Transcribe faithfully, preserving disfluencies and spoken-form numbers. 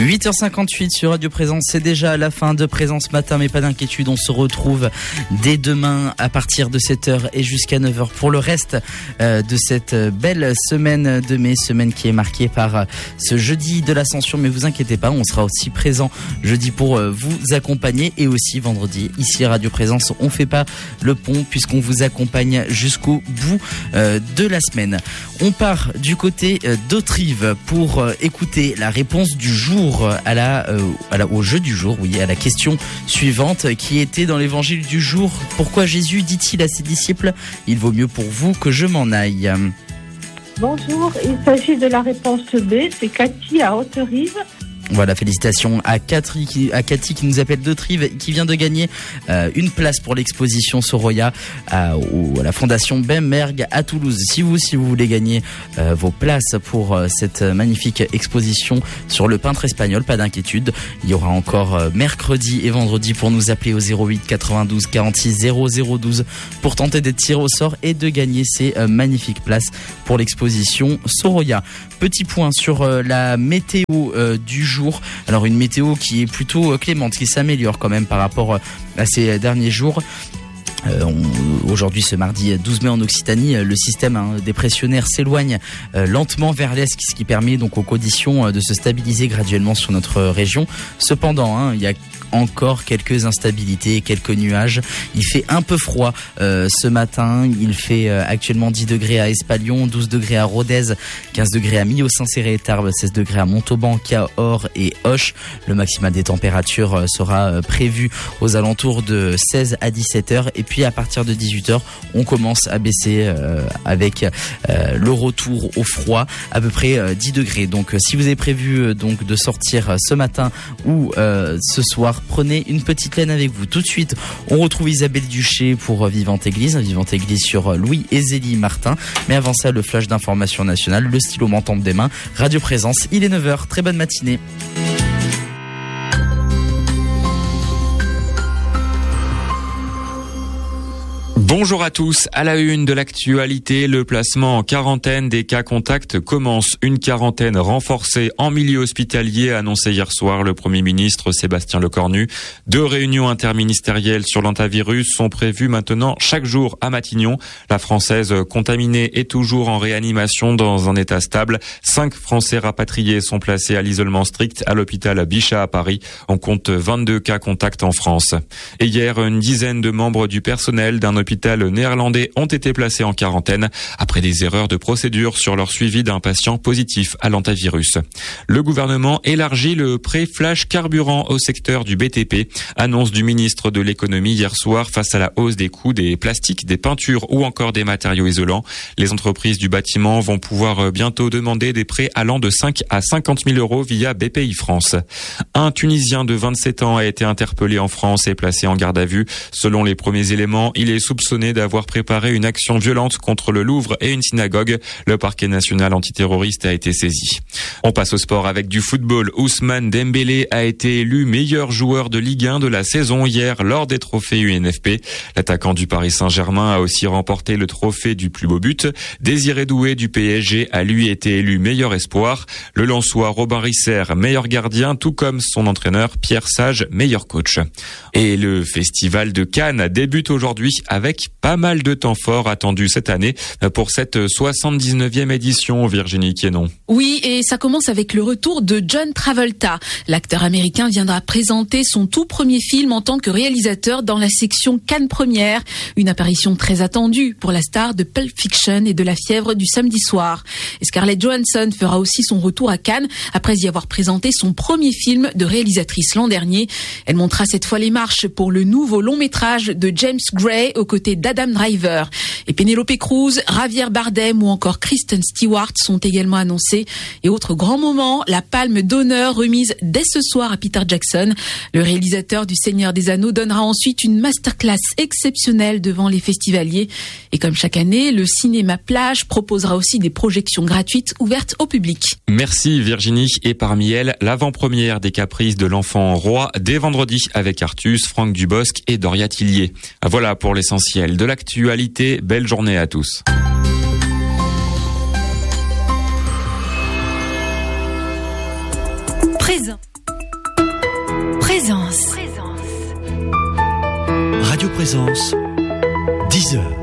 huit heures cinquante-huit sur Radio Présence, c'est déjà la fin de Présence Matin, mais pas d'inquiétude, on se retrouve dès demain à partir de sept heures et jusqu'à neuf heures pour le reste euh, de cette belle semaine de mai, semaine qui est marquée par euh, ce jeudi de l'Ascension, mais vous inquiétez pas, on sera aussi présent jeudi pour euh, vous accompagner, et aussi vendredi, ici à Radio Présence, on fait pas le pont puisqu'on vous accompagne jusqu'au bout euh, de la semaine. On part du côté euh, d'Autrive pour euh, écouter la réponse du jour à la, euh, à la, au jeu du jour, oui, à la question suivante qui était dans l'évangile du jour. Pourquoi Jésus dit-il à ses disciples « Il vaut mieux pour vous que je m'en aille ». Bonjour, il s'agit de la réponse B, c'est Cathy à Haute-Rive. Voilà, félicitations à Cathy, qui, à Cathy qui nous appelle d'Autrive, qui vient de gagner euh, une place pour l'exposition Sorolla à, au, à la Fondation Bemberg à Toulouse. Si vous, si vous voulez gagner euh, vos places pour euh, cette magnifique exposition sur le peintre espagnol, pas d'inquiétude. Il y aura encore euh, mercredi et vendredi pour nous appeler au zéro huit quatre-vingt-douze quarante-six zéro zéro douze pour tenter d'être tiré au sort et de gagner ces euh, magnifiques places pour l'exposition Sorolla. Petit point sur euh, la météo euh, du jour. Alors une météo qui est plutôt clémente, qui s'améliore quand même par rapport à ces derniers jours. Euh, on, aujourd'hui, ce mardi douze mai en Occitanie, le système hein, dépressionnaire s'éloigne euh, lentement vers l'est, ce qui permet donc aux conditions euh, de se stabiliser graduellement sur notre région. Cependant, hein, il y a encore quelques instabilités, quelques nuages. Il fait un peu froid euh, ce matin. Il fait euh, actuellement dix degrés à Espalion, douze degrés à Rodez, quinze degrés à Millau-Saint-Céré et Tarbes, seize degrés à Montauban, Cahors et Auch. Le maximal des températures euh, sera euh, prévu aux alentours de seize à dix-sept heures. Et puis à partir de dix-huit heures, on commence à baisser euh, avec euh, le retour au froid, à peu près euh, dix degrés. Donc euh, si vous avez prévu euh, donc de sortir euh, ce matin ou euh, ce soir, prenez une petite laine avec vous. Tout de suite, on retrouve Isabelle Duché pour Vivante Église. Vivante Église sur Louis et Zélie Martin. Mais avant ça, le flash d'information nationale, le stylo m'entend des mains. Radio Présence, il est neuf heures. Très bonne matinée. Bonjour à tous. À la une de l'actualité, le placement en quarantaine des cas contacts commence. Une quarantaine renforcée en milieu hospitalier, a annoncé hier soir le Premier ministre Sébastien Lecornu. Deux réunions interministérielles sur l'hantavirus sont prévues maintenant chaque jour à Matignon. La Française contaminée est toujours en réanimation dans un état stable. Cinq Français rapatriés sont placés à l'isolement strict à l'hôpital Bichat à Paris. On compte vingt-deux cas contacts en France. Et hier, une dizaine de membres du personnel d'un hôpital néerlandais ont été placés en quarantaine après des erreurs de procédure sur leur suivi d'un patient positif à l'hantavirus. Le gouvernement élargit le prêt flash carburant au secteur du B T P. Annonce du ministre de l'économie hier soir face à la hausse des coûts des plastiques, des peintures ou encore des matériaux isolants. Les entreprises du bâtiment vont pouvoir bientôt demander des prêts allant de cinq à cinquante mille euros via B P I France. Un Tunisien de vingt-sept ans a été interpellé en France et placé en garde à vue. Selon les premiers éléments, il est soupçonné d'avoir préparé une action violente contre le Louvre et une synagogue. Le parquet national antiterroriste a été saisi. On passe au sport avec du football. Ousmane Dembélé a été élu meilleur joueur de Ligue un de la saison hier lors des trophées U N F P. L'attaquant du Paris Saint-Germain a aussi remporté le trophée du plus beau but. Désiré Doué du P S G a lui été élu meilleur espoir. Le Lensois Robin Risser, meilleur gardien, tout comme son entraîneur Pierre Sage, meilleur coach. Et le festival de Cannes débute aujourd'hui avec pas mal de temps fort attendu cette année pour cette soixante-dix-neuvième édition, Virginie Quénon. Oui, et ça commence avec le retour de John Travolta. L'acteur américain viendra présenter son tout premier film en tant que réalisateur dans la section Cannes Première. Une apparition très attendue pour la star de Pulp Fiction et de La Fièvre du samedi soir. Et Scarlett Johansson fera aussi son retour à Cannes après y avoir présenté son premier film de réalisatrice l'an dernier. Elle montera cette fois les marches pour le nouveau long métrage de James Gray aux côtés d'Adam Driver. Et Penelope Cruz, Javier Bardem ou encore Kristen Stewart sont également annoncés. Et autre grand moment, la palme d'honneur remise dès ce soir à Peter Jackson. Le réalisateur du Seigneur des Anneaux donnera ensuite une masterclass exceptionnelle devant les festivaliers. Et comme chaque année, le cinéma Plage proposera aussi des projections gratuites ouvertes au public. Merci Virginie. Et parmi elles, l'avant-première des Caprices de l'Enfant Roi dès vendredi avec Artus, Franck Dubosc et Doria Tillier. Voilà pour l'essentiel de l'actualité. Belle journée à tous. Présent. Présence. Radio Présence, dix heures.